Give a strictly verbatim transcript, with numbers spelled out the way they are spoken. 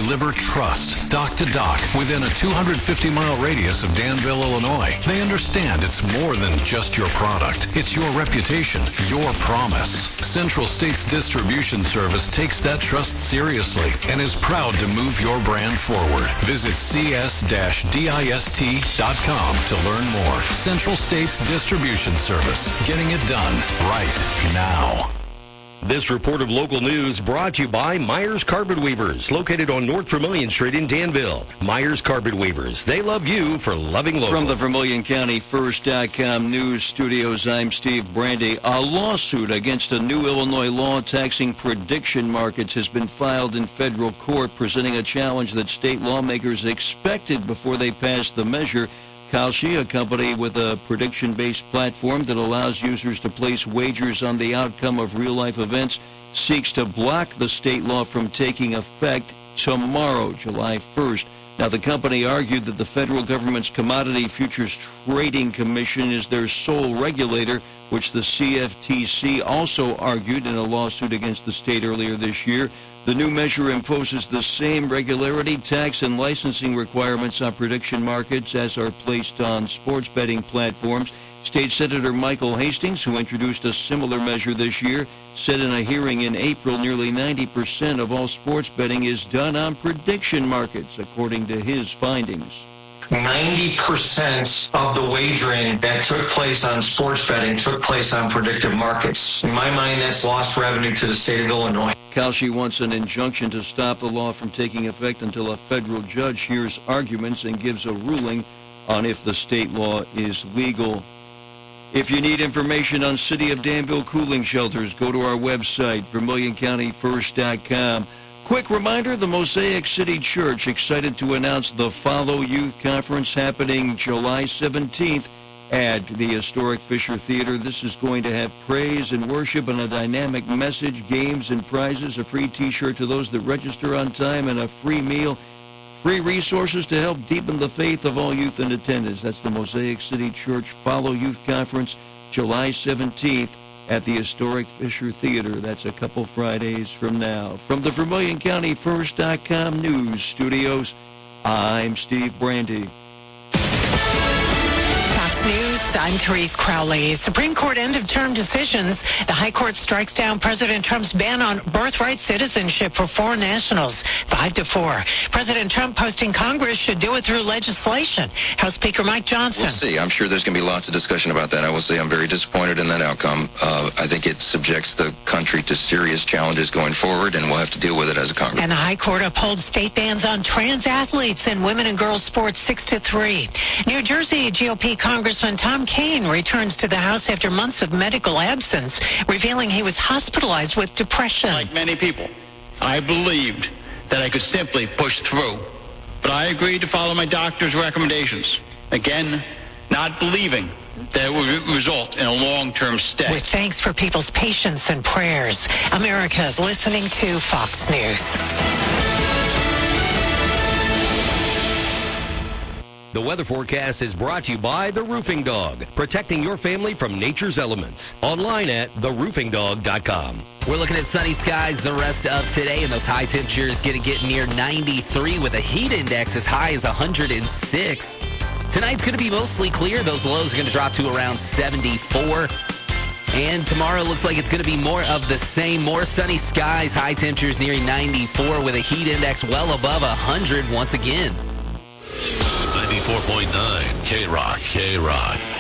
deliver trust, dock to dock, within a two hundred fifty mile radius of Danville, Illinois. They understand it's more than just your product. It's your reputation, your promise. Central States Distribution Service takes that trust seriously and is proud to move your brand forward. Visit c s dash dist dot com to learn more. Central States Distribution Service, getting it done right now. This report of local news brought to you by Myers Carpet Weavers, located on North Vermilion Street in Danville. Myers Carpet Weavers, they love you for loving local. From the Vermilion County First dot com news studios, I'm Steve Brandy. A lawsuit against a new Illinois law taxing prediction markets has been filed in federal court, presenting a challenge that state lawmakers expected before they passed the measure. Kalshi, a company with a prediction-based platform that allows users to place wagers on the outcome of real-life events, seeks to block the state law from taking effect tomorrow, July first. Now, the company argued that the federal government's Commodity Futures Trading Commission is their sole regulator, which the C F T C also argued in a lawsuit against the state earlier this year. The new measure imposes the same regularity, tax, and licensing requirements on prediction markets as are placed on sports betting platforms. State Senator Michael Hastings, who introduced a similar measure this year, said in a hearing in April nearly ninety percent of all sports betting is done on prediction markets, according to his findings. ninety percent of the wagering that took place on sports betting took place on predictive markets. In my mind, that's lost revenue to the state of Illinois. Kalshi wants an injunction to stop the law from taking effect until a federal judge hears arguments and gives a ruling on if the state law is legal. If you need information on City of Danville cooling shelters, go to our website, Vermilion County First dot com. Quick reminder, the Mosaic City Church excited to announce the Follow Youth Conference happening July seventeenth at the historic Fisher Theater. This is going to have praise and worship and a dynamic message, games and prizes, a free T-shirt to those that register on time, and a free meal. Free resources to help deepen the faith of all youth in attendance. That's the Mosaic City Church Follow Youth Conference, July seventeenth. At the historic Fisher Theater. That's a couple Fridays from now. From the Vermilion County First dot com news studios, I'm Steve Brandy. Fox News, I'm Therese Crowley. Supreme Court end-of-term decisions. The High Court strikes down President Trump's ban on birthright citizenship for foreign nationals, five to four. President Trump posting Congress should do it through legislation. House Speaker Mike Johnson. We'll see. I'm sure there's going to be lots of discussion about that. I will say I'm very disappointed in that outcome. Uh, I think it subjects the country to serious challenges going forward, and we'll have to deal with it as a Congress. And the High Court upholds state bans on trans athletes in women and girls sports six to three. New Jersey G O P Congressman Tom Kean returns to the House after months of medical absence, revealing he was hospitalized with depression. Like many people, I believed that I could simply push through, but I agreed to follow my doctor's recommendations. Again, not believing that it would result in a long-term stay. With thanks for people's patience and prayers, America is listening to Fox News. The weather forecast is brought to you by The Roofing Dog, protecting your family from nature's elements. Online at the roofing dog dot com. We're looking at sunny skies the rest of today, and those high temperatures going to get near ninety-three with a heat index as high as one hundred six. Tonight's going to be mostly clear. Those lows are going to drop to around seventy-four. And tomorrow looks like it's going to be more of the same. More sunny skies, high temperatures nearing ninety-four with a heat index well above one hundred once again. ninety-four point nine K-Rock, K-Rock.